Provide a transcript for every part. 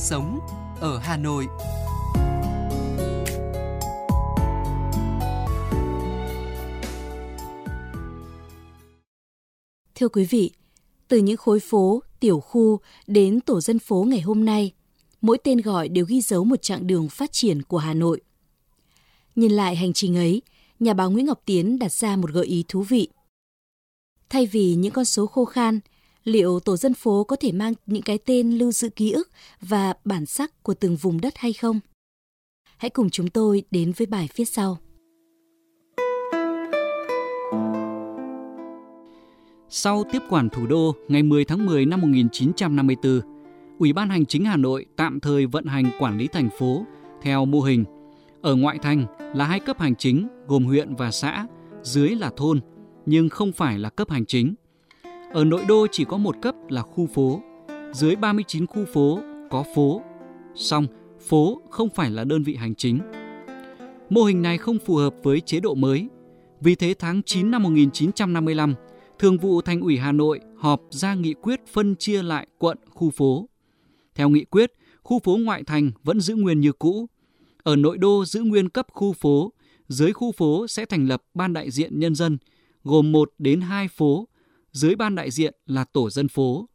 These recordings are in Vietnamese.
sống ở Hà Nội. Thưa quý vị, từ những khối phố, tiểu khu đến tổ dân phố ngày hôm nay, mỗi tên gọi đều ghi dấu một chặng đường phát triển của Hà Nội. Nhìn lại hành trình ấy, nhà báo Nguyễn Ngọc Tiến đặt ra một gợi ý thú vị. Thay vì những con số khô khan, liệu tổ dân phố có thể mang những cái tên lưu giữ ký ức và bản sắc của từng vùng đất hay không? Hãy cùng chúng tôi đến với bài viết sau. Sau tiếp quản thủ đô ngày 10 tháng 10 năm 1954, Ủy ban Hành chính Hà Nội tạm thời vận hành quản lý thành phố theo mô hình ở ngoại thành là 2 cấp hành chính gồm huyện và xã, dưới là thôn nhưng không phải là cấp hành chính. Ở nội đô chỉ có 1 cấp là khu phố, dưới 39 khu phố có phố, song phố không phải là đơn vị hành chính. Mô hình này không phù hợp với chế độ mới, vì thế tháng 9 năm 1955, Thường vụ Thành ủy Hà Nội họp ra nghị quyết phân chia lại quận, khu phố. Theo nghị quyết, khu phố ngoại thành vẫn giữ nguyên như cũ. Ở nội đô giữ nguyên cấp khu phố, dưới khu phố sẽ thành lập ban đại diện nhân dân, gồm 1 đến 2 phố, dưới ban đại diện là tổ dân phố.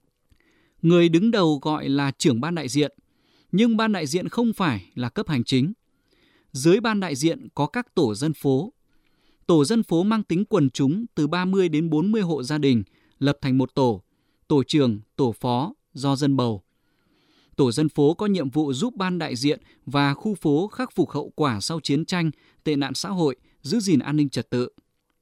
Người đứng đầu gọi là trưởng ban đại diện, nhưng ban đại diện không phải là cấp hành chính. Dưới ban đại diện có các tổ dân phố. Tổ dân phố mang tính quần chúng từ 30 đến 40 hộ gia đình, lập thành một tổ trưởng, tổ phó do dân bầu. Tổ dân phố có nhiệm vụ giúp ban đại diện và khu phố khắc phục hậu quả sau chiến tranh, tệ nạn xã hội, giữ gìn an ninh trật tự.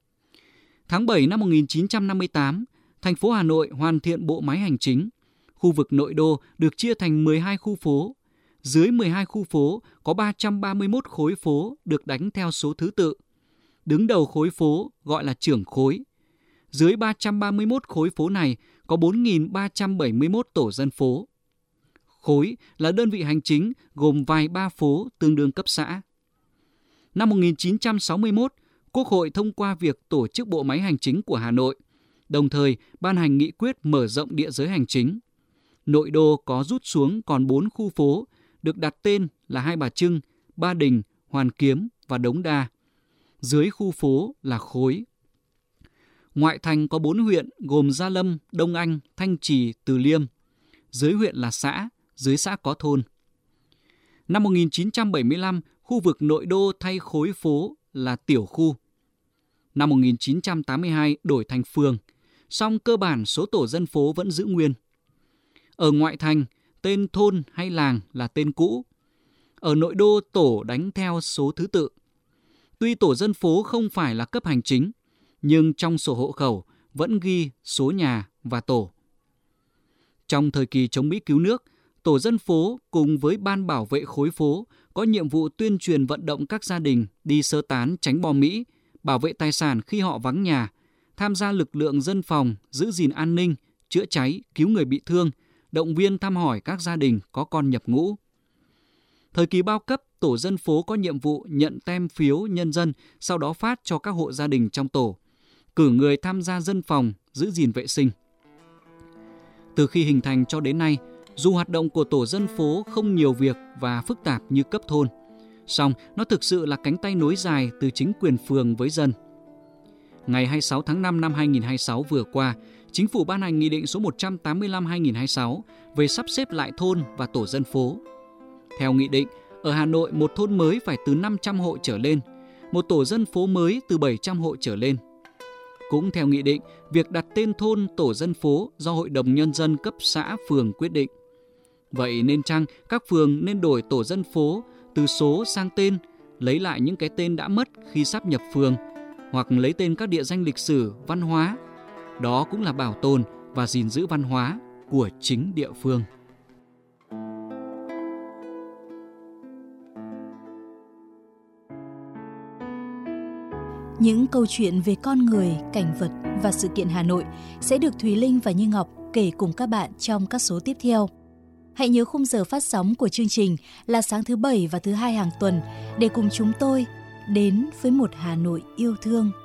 Tháng 7 năm 1958, thành phố Hà Nội hoàn thiện bộ máy hành chính. Khu vực nội đô được chia thành 12 khu phố. Dưới 12 khu phố có 331 khối phố được đánh theo số thứ tự. Đứng đầu khối phố gọi là trưởng khối. Dưới 331 khối phố này có 4.371 tổ dân phố. Khối là đơn vị hành chính gồm vài ba phố tương đương cấp xã. Năm 1961, Quốc hội thông qua việc tổ chức bộ máy hành chính của Hà Nội, đồng thời ban hành nghị quyết mở rộng địa giới hành chính. Nội đô có rút xuống còn 4 khu phố, được đặt tên là Hai Bà Trưng, Ba Đình, Hoàn Kiếm và Đống Đa. Dưới khu phố là khối. Ngoại thành có 4 huyện gồm Gia Lâm, Đông Anh, Thanh Trì, Từ Liêm. Dưới huyện là xã, dưới xã có thôn. Năm 1975, khu vực nội đô thay khối phố là tiểu khu. Năm 1982 đổi thành phường, song cơ bản số tổ dân phố vẫn giữ nguyên. Ở ngoại thành, tên thôn hay làng là tên cũ. Ở nội đô tổ đánh theo số thứ tự. Tuy tổ dân phố không phải là cấp hành chính, nhưng trong sổ hộ khẩu vẫn ghi số nhà và tổ. Trong thời kỳ chống Mỹ cứu nước, tổ dân phố cùng với ban bảo vệ khối phố có nhiệm vụ tuyên truyền vận động các gia đình đi sơ tán tránh bom Mỹ, bảo vệ tài sản khi họ vắng nhà, tham gia lực lượng dân phòng, giữ gìn an ninh, chữa cháy, cứu người bị thương, động viên thăm hỏi các gia đình có con nhập ngũ. Thời kỳ bao cấp, tổ dân phố có nhiệm vụ nhận tem phiếu nhân dân, sau đó phát cho các hộ gia đình trong tổ, cử người tham gia dân phòng, giữ gìn vệ sinh. Từ khi hình thành cho đến nay, dù hoạt động của tổ dân phố không nhiều việc và phức tạp như cấp thôn, song nó thực sự là cánh tay nối dài từ chính quyền phường với dân. Ngày 26 tháng 5 năm 2026 vừa qua, Chính phủ ban hành Nghị định số 185/2026 về sắp xếp lại thôn và tổ dân phố. Theo nghị định, ở Hà Nội một thôn mới phải từ 500 hộ trở lên, một tổ dân phố mới từ 700 hộ trở lên. Cũng theo nghị định, việc đặt tên thôn, tổ dân phố do Hội đồng Nhân dân cấp xã, phường quyết định. Vậy nên chăng các phường nên đổi tổ dân phố từ số sang tên, lấy lại những cái tên đã mất khi sáp nhập phường, hoặc lấy tên các địa danh lịch sử, văn hóa. Đó cũng là bảo tồn và gìn giữ văn hóa của chính địa phương. Những câu chuyện về con người, cảnh vật và sự kiện Hà Nội sẽ được Thùy Linh và Như Ngọc kể cùng các bạn trong các số tiếp theo. Hãy nhớ khung giờ phát sóng của chương trình là sáng thứ Bảy và thứ Hai hàng tuần để cùng chúng tôi đến với một Hà Nội yêu thương.